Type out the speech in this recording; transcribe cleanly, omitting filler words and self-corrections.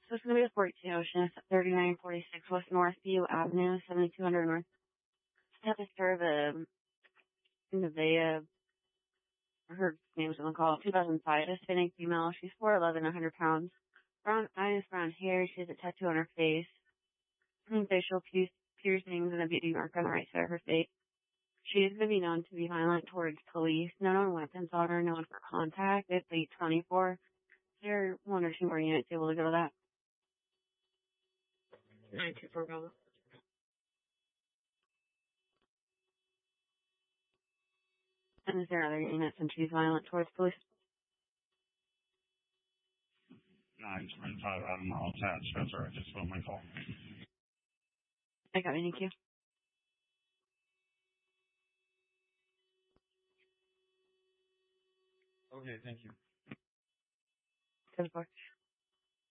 So it's going to be a 42 Ocean, 3946 West Northview Avenue, 7200 North. Have to serve a Nevaeh, her name's on the call, 2005, Hispanic female. She's 4'11", 100 pounds. Brown eyes, brown hair. She has a tattoo on her face. Facial piercings and a beauty mark on the right side of her face. She is going to be known to be violent towards police. No known weapons on her, no one for contact. It's 824. Is there one or two more units able to go to that? 924 Bravo. And is there other units and she's violent towards police? 925 Adam Mall attached. That's right. Just phone my call. I got it. Thank you. Okay, thank you. 10-4.